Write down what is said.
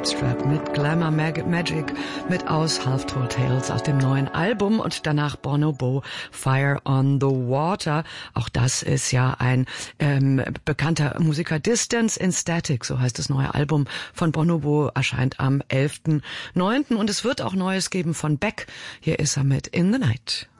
Clapstrap mit Glamour Magic mit aus Half Told Tales aus dem neuen Album und danach Bonobo Fire on the Water. Auch das ist ja ein bekannter Musiker. Distance in Static, so heißt das neue Album von Bonobo, erscheint am 11.9. und es wird auch Neues geben von Beck. Hier ist er mit In the Night.